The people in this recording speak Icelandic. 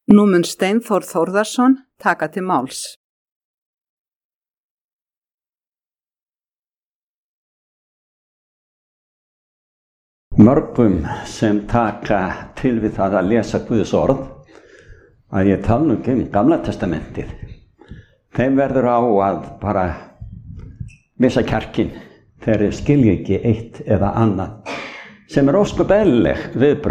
Nú mun Steinþór Þórðarson taka til máls. Mörgum sem taka til við það að lesa Guðs orð, að ég tala nú ekki Gamla testamentið, þeim verður á að bara missa kjarkinn þegar þeir skilja ekki eitt eða annað, sem ósköp eðlileg viðbrögð